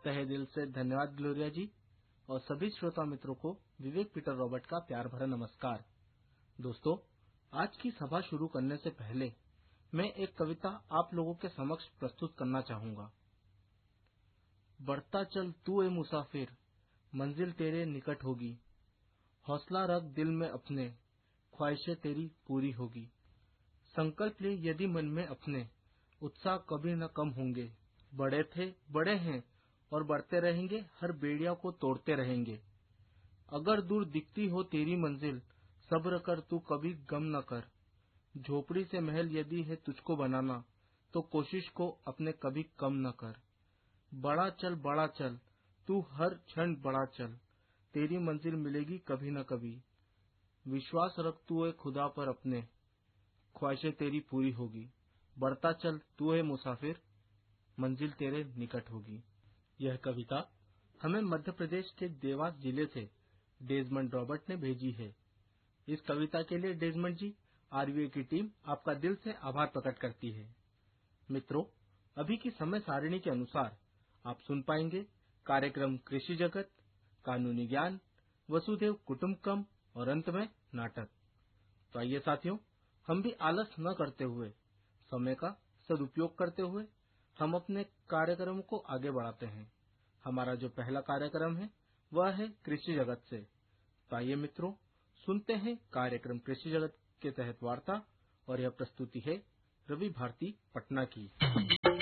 तहे दिल से धन्यवाद ग्लोरिया जी, और सभी श्रोता मित्रों को विवेक पीटर रॉबर्ट का प्यार भरा नमस्कार। दोस्तों, आज की सभा शुरू करने से पहले मैं एक कविता आप लोगों के समक्ष प्रस्तुत करना चाहूंगा। बढ़ता चल तू ए मुसाफिर, मंजिल तेरे निकट होगी। हौसला रख दिल में अपने, ख्वाहिशें तेरी पूरी होगी। संकल्प ले यदि मन में अपने, उत्साह कभी न कम होंगे। बड़े थे बड़े हैं और बढ़ते रहेंगे, हर बेड़िया को तोड़ते रहेंगे। अगर दूर दिखती हो तेरी मंजिल, सब्र कर तू कभी गम न कर। झोपड़ी से महल यदि है तुझको बनाना, तो कोशिश को अपने कभी कम न कर। बड़ा चल तू हर क्षण बड़ा चल, तेरी मंजिल मिलेगी कभी न कभी। विश्वास रख तू है खुदा पर अपने, ख्वाहिशें तेरी पूरी होगी। बढ़ता चल तू है मुसाफिर, मंजिल तेरे निकट होगी। यह कविता हमें मध्य प्रदेश के देवास जिले से डेजमंड रॉबर्ट ने भेजी है। इस कविता के लिए डेजमंड जी, आरवीए की टीम आपका दिल से आभार प्रकट करती है। मित्रों, अभी की समय सारिणी के अनुसार आप सुन पाएंगे कार्यक्रम कृषि जगत, कानूनी ज्ञान, वसुधैव कुटुंबकम और अंत में नाटक। तो आइए साथियों, हम भी आलस न करते हुए, समय का सदुपयोग करते हुए हम अपने कार्यक्रम को आगे बढ़ाते हैं। हमारा जो पहला कार्यक्रम है वह है कृषि जगत से। तो आइए मित्रों, सुनते हैं कार्यक्रम कृषि जगत के तहत वार्ता, और यह प्रस्तुति है रवि भारती पटना की।